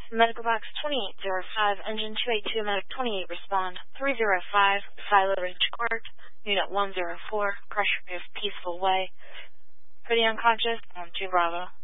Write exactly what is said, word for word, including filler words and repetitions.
Medical Box twenty-eight oh five, Engine two eighty-two, Medic twenty-eight, respond. three oh five, Silo Ridge Court, Unit one oh four, Pressure Roof, Peaceful Way. Pretty unconscious, on two Bravo.